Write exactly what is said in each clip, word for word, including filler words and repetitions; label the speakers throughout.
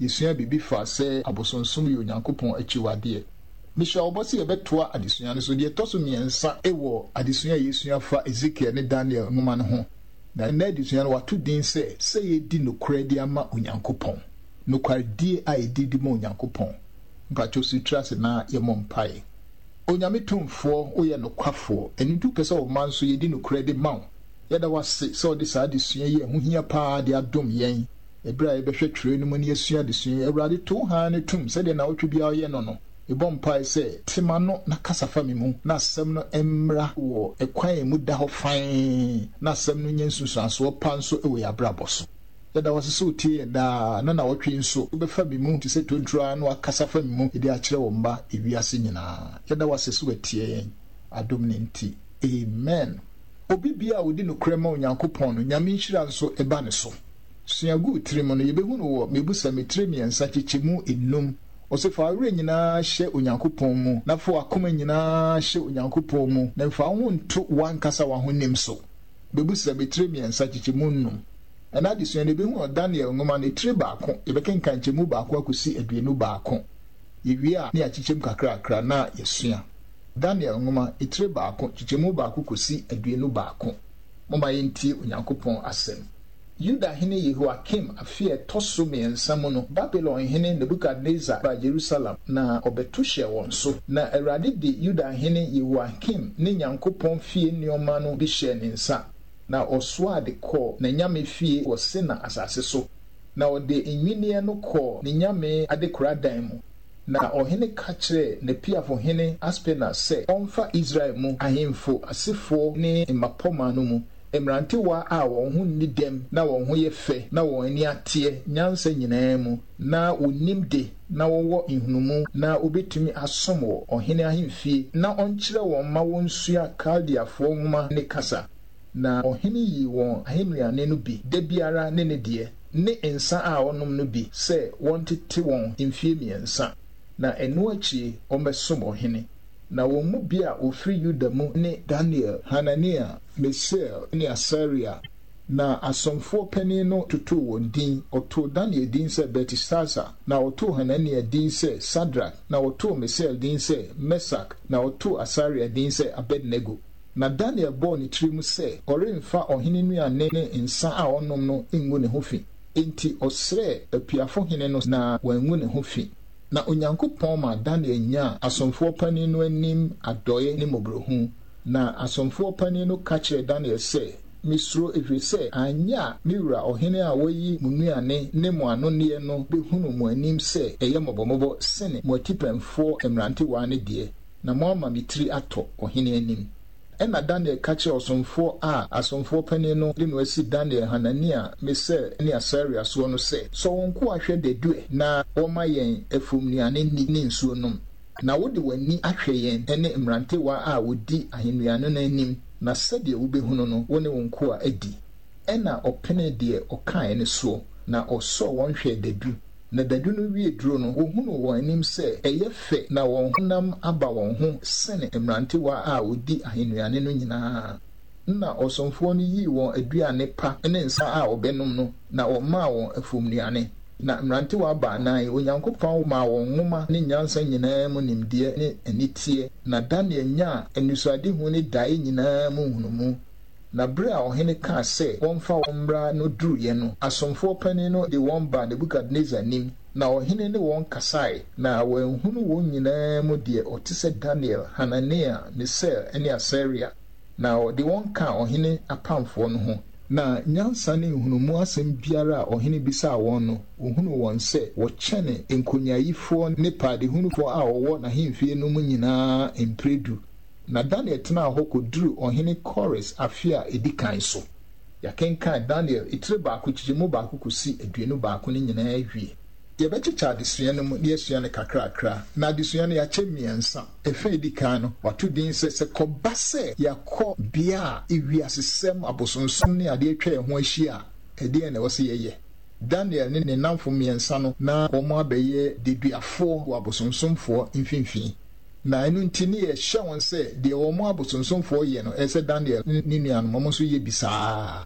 Speaker 1: yesua bibi fa se abosonsom ye Onyankopɔn akyiwade Misha obosi ebetoa adesua no so de toso miensa ewo adesua yesua fa Ezekiel ne Daniel nwoma no ho na na adesua no watu din se se yedi nokure de ama Onyankopɔn nokwaredi a edidi ma Onyankopɔn mpacho sitrase na yemompai Onyame tumfo oye nokwafo enidu pese o man so yedi nokure de ma yeda wase se odi sa adesua ye ho hia pa de adom yen ebra ebehwe twere no mu ne yesua adesua Awurade to ha ne tum se de na wotwe bia ye no no Ibom pai se tima no na kasafa mi mu na asem no emra wo ekwan mu da ho fan na asem no nye nsusuaso pa nso ewe yabrabo so yada wasese otie da na na wotwe nso obefa mi mu ti se tontura no akasafa mi mu ide akire wo mba ewiase nyina yada wasese watie yen adom ne nti amen obi bia wodi no krema Onyankopɔn no nyame nhira nso eba ne so suagu trimo no yebehu no wo mebusa metre miensa chichimu enum Osefa awre nyina hye Onyankopɔn mu na fo akoma nyina hye Onyankopɔn mu na mfa ho nto wankasa wa ho nim so bebusa betre miensa chichimu nnum ana disua ne behu Daniel ngoma ne tre baako ebekenkan chemu baako akosi aduenu baako yewie a ne achichem kakra akra na yesua Daniel ngoma etre baako chichemu baako kosi aduenu baako moma yenti Onyankopɔn asem Yuda hene Yehoakim afie toso miensa mu no Babylon hene Nebukadnezar ba Jerusalem na obetuhye won so na Awurade de Yuda hene Yehoakim ne Nyankopɔn fie nneoma no bi hye ne nsa na osua de kɔ na nyame fie wɔ Sena asase so na ode enwinie no kɔ ne nyame adekora dan mu na ohene ka kyerɛ ne piafo hene Aspenas sɛ ɔmfa Israel mu ahemfo asefo ne mmapɔma no mu Emrantewa a wɔn ho ni dem na wɔn ho yɛ fɛ na wɔn ani ateɛ nyansa nyinaa mu na onim de na wɔwɔ inhunumu na obetumi asom wɔ ɔhene ahemfie na ɔnkyerɛ wɔn ma wɔn sua Kaldiafoɔ nwoma ne kasa na ɔhene yi wɔn ahemriane no bi de biara ne ne deɛ ne nsa a wɔnom no bi sɛ wɔn tete wɔn mfie miensa na ɛno akyi ɔmbɛsom ɔhene na wɔn mu bi a ofiri Yuda mu ne Daniel, Hanania, Misael ne Asaria na asomfo panin no toto wɔn din ɔto Daniel din sɛ Belteshazzar na ɔto Hanania din sɛ Sadrak na ɔto Misael din sɛ Mesak na ɔto Asaria din sɛ Abednego na Daniel bɔ ne tirim sɛ ɔremfa ɔhene nuane ne nsa a ɔnom no ngu ne ho fi enti ɔsrɛ apiafo hene no na wangu ne ho fi na Onyankopɔn ma Daniel nya asomfo panin no anim adɔye ne mobrohu na asomfo panin no ka kyerɛ Daniel sɛ misro efiri sɛ anya miwura ɔhene a wɔyi munuane ne mo anonne no behunu mo anim sɛ ɛyɛ mɔbɔmɔbɔ sene mo atipɛmfo emrantewa ne deɛ na mo ama mitiri atɔ ɔhene anim ɛna Daniel ka kyerɛ asomfo a asomfo panin no de no asi Daniel, Hanania, Misael ne Asaria so no sɛ so wɔn ko ahwɛ dedue na wɔma yɛn afumnuane ni ne nsuo nom na wode w'ani ahwɛ yɛn ɛne mrantewa a wodi ahennuane no anim na sɛdeɛ wobɛhunu no wo ne wɔn ko a adi ɛna ɔpene deɛ ɔkae ne so na ɔsɔ wɔn hwɛ dadu na dadu no wie duro no wohunu wɔn anim sɛ ɛyɛ fɛ na wɔn honam aba wɔn ho sene mrantewa a wodi ahennuane no nyinaa na ɔsomfoɔ no yi wɔn aduane pa ne nsa a ɔbɛnom no na ɔmaa wɔn afumnuane na mrantewa baanan Onyankopɔn ma wɔn nwoma ne nyansa nyinaa mu nimdeɛ ne anitie na Daniel nya anusuadehu ne dae nyinaa mu hunumu na bere a ɔhene ka sɛ wɔmfa wɔn mbra no duruye no asomfoɔ panin no de wɔn ba Nebukadnezar nim na ɔhene ne wɔn kasae na wɔnhunu wɔn nyinaa mu deɛ ɔte sɛ Daniel, Hanania, Misael ne Asaria na ɔde wɔn ka ɔhene apamfoɔ no ho na nyansa ne hunumu asɛm biara a ɔhene bisa wɔn no ohunu wɔn sɛ wɔkyɛne nkonyayifoɔ ne paadehunufoɔ a wɔwɔ n'ahemfie no mu nyinaa mpredu na Daniel tena hɔ koduru ɔhene Kores afi a edikan so yakenkan Daniel itire baako kyikyemu baako kosi aduenu baako ne nyinaa wie yɛbɛkyekyɛ adesua no mu ne yɛsua no kakrakra na adesua no yɛakyɛ mmiɛnsa ɛfa edikan no wato din sɛ sɛ kɔba sɛ yɛakɔ bea a ewiasesɛm abosonsom ne adeɛ atwa yɛn ho ahyia a ɛdeɛ na ɛwɔ sɛ yɛyɛ Daniel ne ne namfo mmiɛnsa no na wɔn abɛyɛ deduafoɔ wɔ abosonsomfoɔ mfimfini na ɛno nti ne yɛhyɛ wɔn sɛ deɛ wɔn abosonsomfoɔ yɛ no ɛsɛ Daniel ne nuanom wɔn nso yɛ bisaa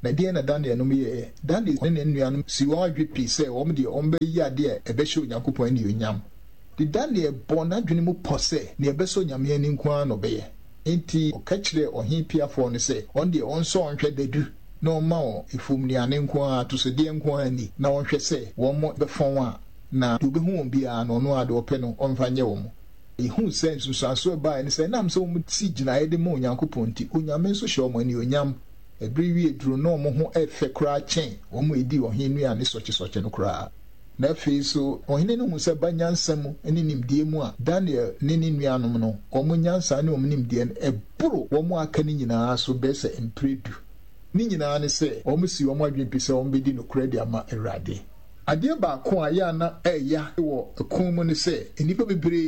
Speaker 1: na die na Daniel no ye Daniel ne nuanom si won adwe pi se won de on be yi ade e be hye Onyankopɔn ani onyam di Daniel bon adwene mu pose ne e be so nyame ani nko an no be ye enti o ka kire ohin piafo no se on de on so onhwe dadu na o ma o efum ni ane nko an to se de nko ani na onhwe se won mo be fon a na do be hu bia no no ade ope no onfa nye wo mo ihu sense so aso ba ni se nam se wo ti gina ye de mo Onyankopɔn ti onyame so hye o mo ani onyam ebri wi eduru no mo ho efe kra chen wo mo edi ohin nua ne soche soche no kra na fe so ohine no hu se ba nyansa mu ene nimdie mu a Daniel ne ne nuanom no omo nyansa ne omo nimdie no eboro wo mo aka ni nyinaa so be se empredu ni nyinaa ne se omo si omo adwen pese omo bedi no kra di ama Awurade ade ba ko aya na eya wo ekon mu ne se enipa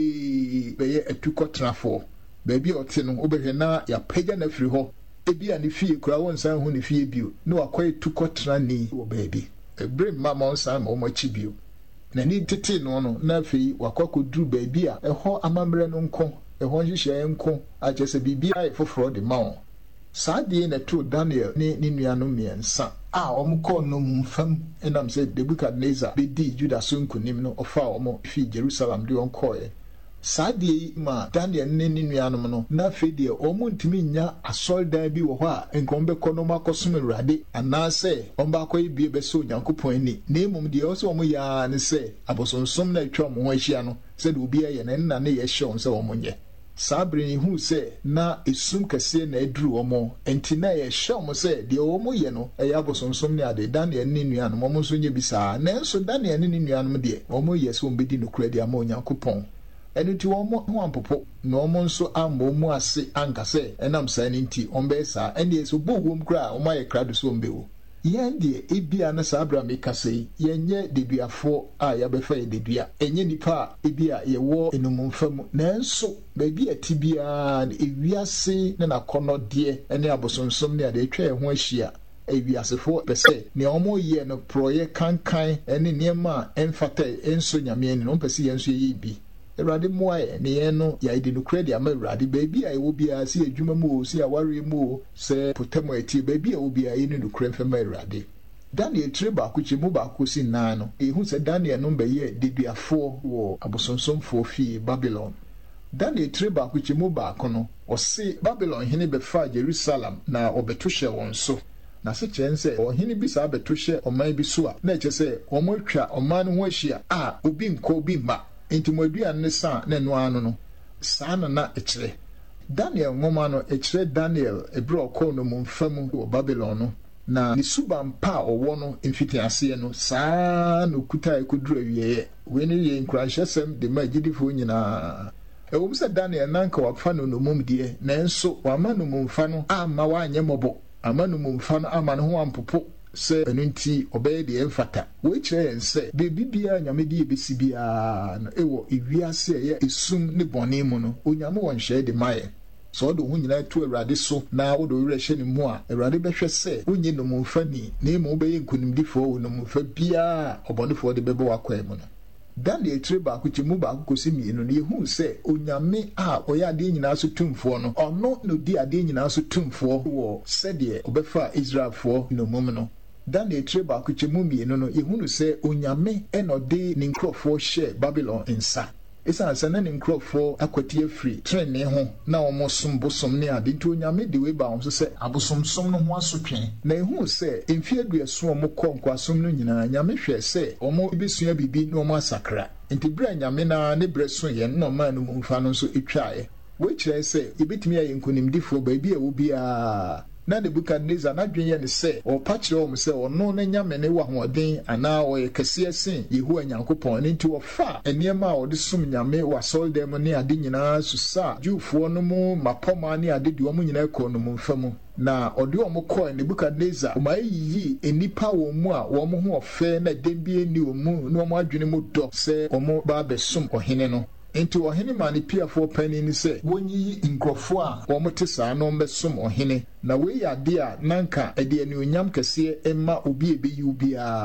Speaker 1: bebre be ye atukotrafo ba bi ote no obehwe na ya pagya na firi ho ebi ani fie kura won san ho ne fie bio na wakoy tukotra ni wo baabi ebre mama on san mo machi bio na ni tete no no na afei wakokoduru baabi a eho amamre no nko eho hihye nko agese bibia e foforo de ma on saade na to Daniel ni ni nuanom miensa a omko no mfam enam se Nebukadnezar be di Juda so nkunim no ofa omo fi Jerusalem de onko e saade ma Daniel ne ni nuanom no na fe de omo ntimi nya asoldan bi wo ho a enkombe kono makosom Awurade anase omba akoy bie be so Onyankopɔn ani na emum de o se omo ya ne se abosonsom na atwa mo ho ahia no se de obi aye na nna ne ye hye on se omo nye sabrini hu se na esum kase na eduru omo enti na ye hye omo se de omo ye no e ya abosonsom ne ade Daniel ne nuanom omo so nye bisa na enso Daniel ne nuanom de omo ye se ombedi no kura de ama Onyankopɔn enu ti omo ho ampopo na omo nso ambo mu ase ankase enam sa ni nti ombe sa ene eso bogwom kura omo aye krado so ombewo yen de ebia na sa Abraham kase yenye deduafo a ya befa ye dedua enye nipa ebia ye wo enumumfam na enso baabi atibia na ewiase na nakono de ene abosonsom ne ade atwa ye ho ahia ewiasefo pese ne omo ye no proye kankan ene niema emfata enso nyame ene no pese yenso ye bi Awurade moaye ne ye no ya ide no kredi ama Awurade baabi a ewo bia se adwuma mu o se aware mu o se potamo ati baabi a wo bia ye no kremfa ma Awurade Daniel treba ku chimu ba ku si nan no ehu se Daniel no be ye deduafo wo abosonsomfo fi Babylon Daniel treba ku chimu ba ku no o se Babylon hene be fa Jerusalem na obeto hye won so na se chense o hene bi sa beto hye oman bi so a na chese o mo twa oman no ho ahia a obi nko obi ma enti modua ne sa na no anu no sa na na ekire Daniel ngoma no ekire Daniel ebro ko no mumfamu wo Babylon no na ni subampa owo no mfiti ase no sa no kuta ekuduru awiye we ne ye nkrahesem de magidifo nyina ewom se Daniel nanka wafa no no mum de na enso wama no mumfa no amma wanye mobo ama no mumfa no ama no ho ampopo se enunti obey de emfata we kire ense be bibia nyame de ebesi bia na ewo ewiase ye esum ne bone mu no onyame won hye de maye so do hu nyina tu Awurade so na wo do wure hye ne mu a Awurade behwe se onye no mumfa ni na emu be nkunimdifo wo no mumfa bia obonefo de bebo wakwa mu no Daniel treba ku chimu ba ku kosi mienu ne hu se onyame a oya ade nyina so tumfo no ono no di ade nyina so tumfo wo se de obefa Israelfo no mum no Daniel treba ku chimu mienu no ehunu se onyame enode ne nkrofo hye Babylon insa esa sana ne nkrofo akwati afri trene ho na omosom bosom ne ade nti onyame de we ba on so se abosomsom no ho asotwen na ehunu se emfi aduaso omo konkwasom no nyina nyame hwe se omo besua bibi na omo asakra nti bra nyame na ne breso ye no ma no mumfa no so etwae we kire se ebetimi aye nkunimdifo ba bi a wo bia na Nebukadnezar na dwen ye ne se o pa kire o se ono na nyame ne wa hoden ana o ye kase asin Yehowa Nyankopɔn ne nti wo fa eniema a odi sum nyame wa soldem ne ade nyina susa Jufo no mu mapoma ne ade de o mu nyina ko no mu mfamu na odi o mu ko Nebukadnezar o mai yi enipa wo mu a wo mu ho ofe na dembie ni o mu no mo adwene mu do se o mu ba besum ohene no enti ohene ma ne piafo pani ni se wonyi nkrofo a wo mote saa no mbesom ohene na we yade a nanka ede ani onyam kese emma obi ebeyi obi a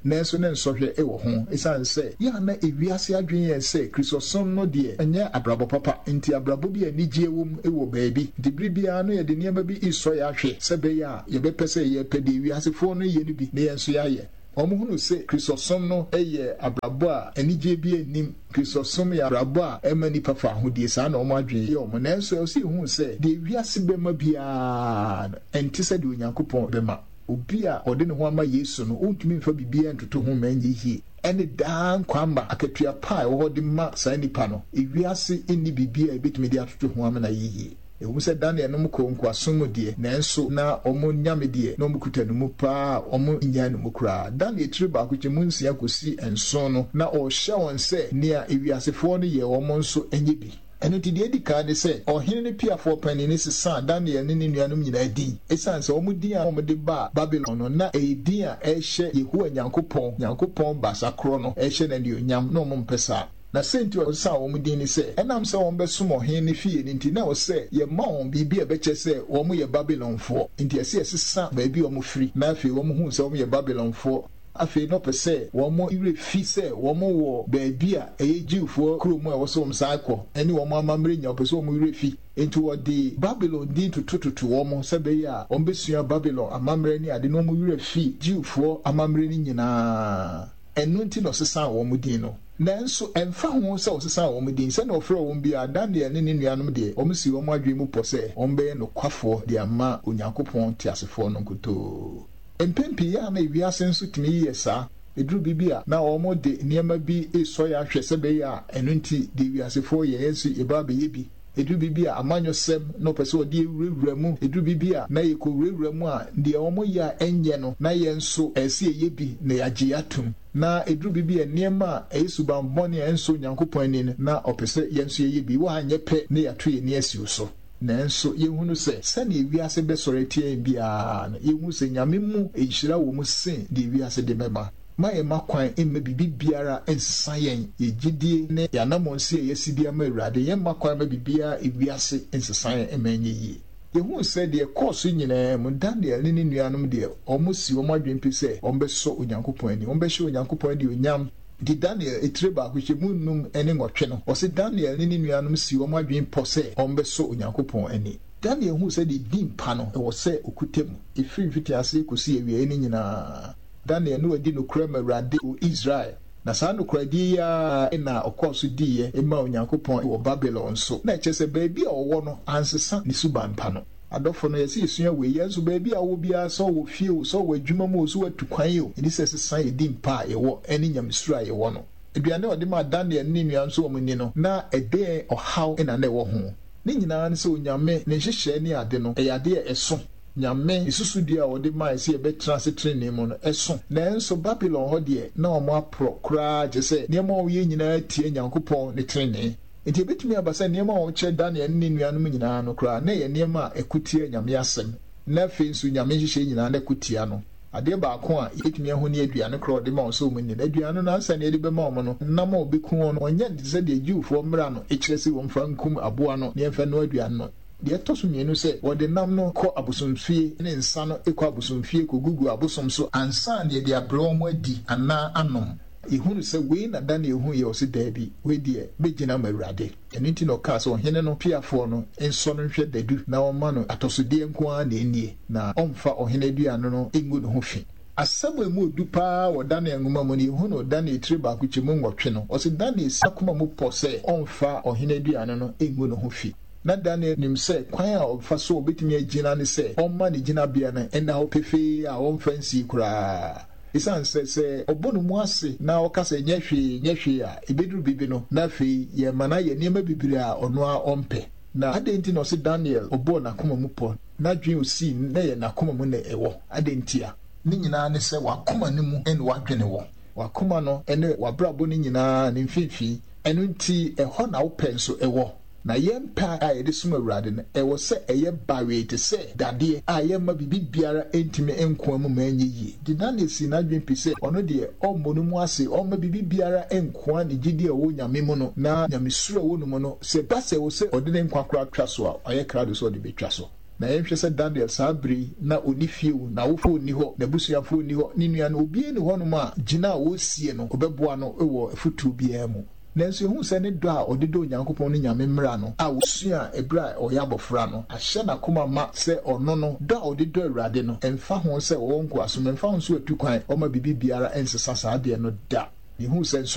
Speaker 1: nanso ne nsɔhwɛ ɛwɔ ho esan sɛ ya na ewiase adwen yɛ sɛ Kristosom no deɛ ɛnyɛ abrabɔ papa nti abrabɔ bi anigye wɔ mu ɛwɔ baabi de biribiara no yɛde nneɛma bi isɔ yɛ ahwɛ sɛ bɛyɛ a yɛbɛpɛ sɛ yɛpɛ de ewiasefoɔ no yɛ no bi na yɛn nso yɛayɛ ɔmo hunu sɛ Kristosom no ɛyɛ abrabɔ a anigye bi anim Kristosom yɛ abrabɔ a ɛma nipa fa ahodie saa na ɔmo adwen yɛ ɔmo nanso ɛwɔ sɛ hu sɛ de ewiase bɛma biara ɛnte sɛ de Onyankopɔn bɛma obi a ɔde ne ho ama Yesu no ɔntumi mfa biribiara ntoto ho ma ɛnyɛ yie ɛne daa nkwamba akatua pa a ɛwɔ hɔ de ma saa nipa no ewiase ɛnni biribiara ɛbɛtumi de atoto ho ama na yie ewu sɛ Daniel no mu kɔ nkoasom mu deɛ nanso na ɔmo nyame deɛ na ɔmo kuta no mu paa ɔmo nya no mu koraa Daniel tiri baako kyɛ mu nsia kɔsi nson no na ɔhyɛ wɔn sɛ nea ewiasefoɔ no yɛ wɔn nso ɛnyɛ bi ɛno ti deɛ di kan de sɛ ɔhene ne piafoɔ panin ne sesa Daniel ne ne nuanom nyinaa din ɛsiane sɛ ɔmo din a ɔmo de ba Babylon no na ɛyɛ din a ɛhyɛ Yehowa Nyankopɔn Nyankopɔn basa korɔ no ɛhyɛ na n'anuonyam na ɔmo mpɛ saa na senti ɔsa wɔn din ni sɛ ɛnam sɛ wɔn bɛsom ɔhene ne fie ne nti na ɔsɛ yɛma wɔn biribi a ɛbɛkyɛ sɛ wɔn yɛ Babylonfoɔ nti ɛsɛ yɛsesa baabi a wɔn firi na afei wɔn hu sɛ wɔn yɛ Babylonfoɔ afei no pɛ sɛ wɔn werɛ fi sɛ wɔn wɔ baabi a ɛyɛ Jewfoɔ kurom a ɛwɔ sɛ wɔn saa kɔ ɛne wɔn amammerɛ nya pɛ sɛ wɔn werɛ fi nti wɔde Babylon din tutututu wɔn sɛ bɛyɛ a wɔn bɛsua Babylon amammerɛ ne ade na wɔn werɛ fi Jewfoɔ amammerɛ ne nyinaa ɛno nti na ɔsesa wɔn din no nanso ɛmfa ho sɛ ɔsesa wɔn din sɛ na ɔfrɛ wɔn bi a Daniel ne ne nuanom deɛ wɔn si wɔn adwene mu pɔ sɛ wɔn bɛyɛ nokwafoɔ de ama Onyankopɔn teasefoɔ no nkotoo mpempi ya na ewiase nso tumi yɛ saa eduru bibi a na wɔn de nneɛma bi esɔ yɛ ahwɛ sɛ bɛyɛ a ɛno nti de ewiasefoɔ yɛ nso eba bɛyɛ bi eduru bibi a amanyɔsɛm na ɔpɛ sɛ ɔde ewurawura mu eduru bibi a na yɛ kɔ wurawura mu a deɛ wɔn yɛ a ɛnyɛ no na yɛ nso ɛsi ɛyɛ bi na yɛagye atum na eduru bibi a nneɛma a ɛyɛ subanbɔne a ɛnso Nyankopɔn ani no na ɔpɛ sɛ yɛn nso yɛyɛ bi wɔn anyɛ pɛ ne yɛato yɛ ne asiw so nanso yɛhunu sɛ sɛnea ewiase bɛsɔre tie biara no yɛhunu sɛ nyame mu ɛhyira wɔ mu sen de ewiase de bɛma ma yɛ ma kwan mma bibi biara nsesa yɛn yɛgyidie ne yɛanammɔnsi a yɛsi bi ama Awurade yɛn ma kwan ma bibiara ewiase nsesa yɛn mma nyɛ yie yɛhunu sɛ deɛ kɔɔso nyinaa mu Daniel ne ne nuanom deɛ ɔmo si wɔn adwene pe sɛ ɔmo bɛsɔ Onyankopɔn ani ɔmo bɛhyɛ Onyankopɔn ani onyam di Daniel etire baako hyɛ mu num ɛne nwɔtwe no ɔsɛ Daniel ne ne nuanom si wɔn adwene pɔ sɛ ɔmo bɛsɔ Onyankopɔn ani Daniel hu sɛ de di mpa no ɛwɔ sɛ okuta mu efiri mfiti ase kosi awie ne nyinaa Daniel no adi no kura ma Awurade wɔ Israel na saa no kura di ya na ɔkɔɔ so diiɛ ɛma Onyankopɔn wɔ Babylon so na ɛkyɛ sɛ baabi a ɔwɔ no ansesa ne suban pa no adɔfo no yɛsɛ yɛsua wei yɛn nso baabi a wɔ biara sɛ wɔ fie o sɛ wɔ adwuma mu o sɛ watu kwan o ɛde sɛ sesa yɛdi mpa a yɛwɔ ɛne nyamesuro a yɛwɔ no aduane a ɔde ma Daniel ne nua nso wɔn ni no na ɛdɛn ɔhaw ɛna na ɛwɔ ho ne nyinaa ne sɛ onyame ne nhyehyɛe ne ade no ɛyɛ ade a ɛso nyame esusudua a ɔde ma ɛsɛ yɛbɛtena ase trenee mu no ɛso nanso Babylon hɔ deɛ na ɔmo aporɔ koraa gye sɛ nneɛma a wɔyɛ nyinaa tie Nyankopɔn ne trenee nti ebetumi aba sɛ nneɛma a wɔkyerɛ Daniel ne nuanom nyinaa no koraa na yɛ nneɛma a ɛkutia nyame asɛm na afei nso nyame nhyehyɛ nyinaa na ɛkutia no adeɛ baako a yɛtumi aho ne aduane koraa ɔde ma wɔn sɛ wɔn ni na aduane no ansa na yɛde bɛma wɔn no nam a ɔbɛku wɔn no ɔnyɛ de sɛ deɛ Jewfoɔ mmra no ɛkyerɛ sɛ wɔn fa nkum aboa no ne yɛmfa no aduane no deɛ ɛtɔ so mmienu sɛ wɔde nam no kɔ abosomfie ne nsa no kɔ abosomfie kɔ gugu abosom so ansa na yɛde abrɛ wɔn adi anaa anom ehunu sɛ wei na Daniel hu yɛ ɔsi daabi wei deɛ bɛgyina ma Awurade ɛno nti na ɔkaa sɛ ɔhene no piafoɔ no nsɔ no nhwɛ dadu na ɔma no atɔsodeɛ nko ara na ɛnie na ɔmfa ɔhene aduane no ngu ne ho fi asɛm a mu odu paa wɔ Daniel nwoma mu no yɛhu no Daniel tiri baako kyɛ mu nwɔtwe no ɔsɛ Daniel si akoma mu pɔ sɛ ɔmfa ɔhene aduane no ngu ne ho fi na Daniel nim sɛ kwan a ɔfa so obetumi agyina ne sɛ ɔmma ne gyinabea no ɛnna hɔ pefee a ɔmfa nsi koraa isan sɛ sɛ ɔbɔ no mu ase na ɔka sɛ nyɛ hwee nyɛ hwee a ebeduru bibi no na afei yɛ ma na yɛ nneɛma bibiri a ɔno a ɔmpɛ na adɛn nti na ɔsɛ Daniel ɔbɔɔ n'akoma mu pɔ n'adwene osii na yɛ n'akoma mu na ɛwɔ adɛn nti a ne nyinaa ne sɛ wakoma no mu ɛna wadwene wɔ wakoma no ɛne wabrabɔ no nyinaa ne mfimfini ɛno nti ɛhɔ na wopɛ nso ɛwɔ na yɛmpa a yɛde som Awurade no ɛwɔ sɛ ɛyɛ bawee te sɛ dadeɛ a yɛmma bibi biara ɛntimi nkoa mu ma ɛnyɛ yie de Daniel si n'adwene pi sɛ ɔno deɛ ɔmmɔ no mu ase ɔmma bibi biara nkoa ne gyidi a ɛwɔ nyame mu no na nyamesuro a ɛwɔ no mu no sɛ ba sɛ ɛwɔ sɛ ɔde ne nkwa koraa twa so a ɔyɛ krado sɛ ɔde bɛtwa so na yɛhwɛ sɛ Daniel Sabri na oni fiu na wofo ni ho na busuafo ni ho ni nua no obie ni ho no ma gina wo sie no obɛboa no ɛwɔ afutu biara mu nanso hu sɛ ne dɔ a ɔde dɔ Onyankopɔn ne nyame mmra no a wosua ebra ɔyɛ abɔfra no ahyɛ na koma ma sɛ ɔno no dɔ a ɔde dɔ Awurade no ɛmfa ho sɛ wɔn nko aso ɛmfa ho so atu kwan ɔma bibi biara ɛnsesa saa deɛ no da ne hu sɛ